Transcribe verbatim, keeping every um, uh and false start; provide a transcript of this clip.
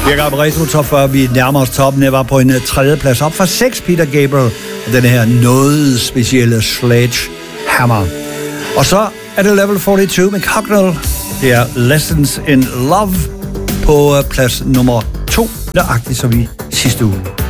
Vi har gammel retro top fyrre, vi nærmer os toppen. Jeg var på en tredje plads op fra seks Peter Gabriel og den her noget specielle Sledgehammer. Og så er det Level fireogfyrre med Cocknell. Det er Lessons in Love på plads nummer to, nøjagtigt som i sidste uge.